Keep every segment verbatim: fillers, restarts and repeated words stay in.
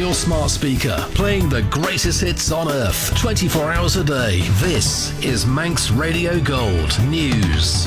your smart speaker, playing the greatest hits on earth, twenty-four hours a day. This is Manx Radio Gold News.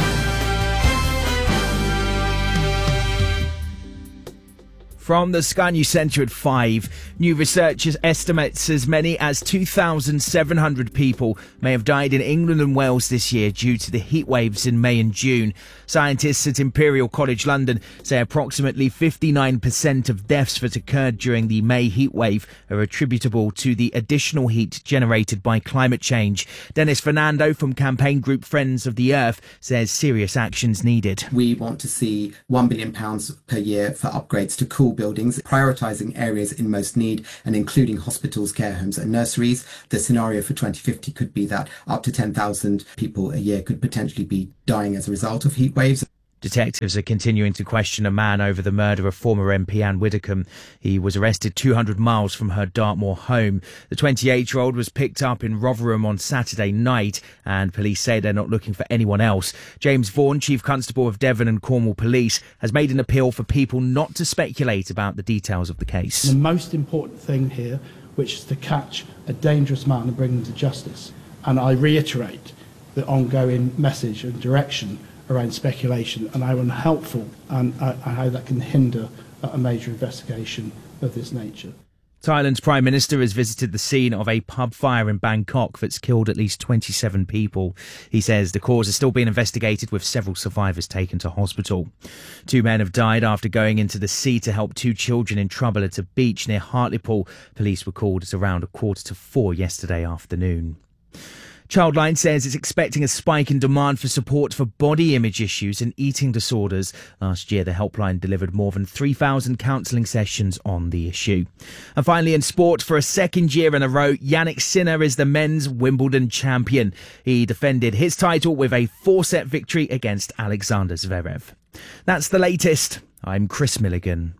From the Sky News Centre at five, new research estimates as many as two thousand seven hundred people may have died in England and Wales this year due to the heat waves in May and June. Scientists at Imperial College London say approximately fifty-nine percent of deaths that occurred during the May heat wave are attributable to the additional heat generated by climate change. Dennis Fernando from campaign group Friends of the Earth says serious actions needed. We want to see one billion pounds per year for upgrades to cool buildings, prioritising areas in most need and including hospitals, care homes and nurseries. The scenario for twenty fifty could be that up to ten thousand people a year could potentially be dying as a result of heat waves. Detectives are continuing to question a man over the murder of former M P Anne Widdecombe. He was arrested two hundred miles from her Dartmoor home. The twenty-eight-year-old was picked up in Rotherham on Saturday night, and police say they're not looking for anyone else. James Vaughan, Chief Constable of Devon and Cornwall Police, has made an appeal for people not to speculate about the details of the case. The most important thing here, which is to catch a dangerous man and bring them to justice. And I reiterate the ongoing message and direction around speculation and how unhelpful and uh, how that can hinder a major investigation of this nature. Thailand's Prime Minister has visited the scene of a pub fire in Bangkok that's killed at least twenty-seven people. He says the cause is still being investigated, with several survivors taken to hospital. Two men have died after going into the sea to help two children in trouble at a beach near Hartlepool. Police were called at around a quarter to four yesterday afternoon. Childline says it's expecting a spike in demand for support for body image issues and eating disorders. Last year, the helpline delivered more than three thousand counselling sessions on the issue. And finally, in sport, for a second year in a row, Yannick Sinner is the men's Wimbledon champion. He defended his title with a four-set victory against Alexander Zverev. That's the latest. I'm Chris Milligan.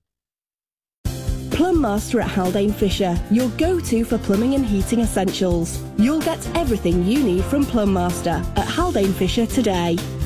Plum Master at Haldane Fisher, your go-to for plumbing and heating essentials. You'll get everything you need from Plum Master at Haldane Fisher today.